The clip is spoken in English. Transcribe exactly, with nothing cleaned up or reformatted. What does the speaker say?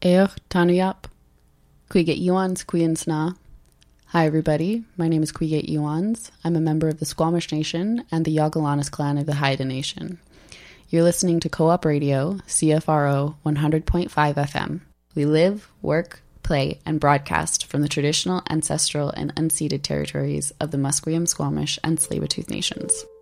Eoch Tanuyap, Cuige Iwans Cuinsna. Hi everybody, my name is Cuige Iwans. I'm a member of the Squamish Nation and the Yagalanas clan of the Haida Nation. You're listening to Co-op Radio, C F R O one hundred point five F M. We live, work, play, and broadcast from the traditional, ancestral, and unceded territories of the Musqueam, Squamish, and Tsleil-Waututh Nations.